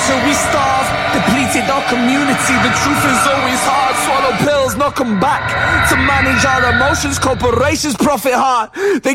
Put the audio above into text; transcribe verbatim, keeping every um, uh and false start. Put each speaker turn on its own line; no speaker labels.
till we starve, depleted our community. The truth is always hard. Swallow pills, knock 'em back. To manage our emotions, corporations profit hard. They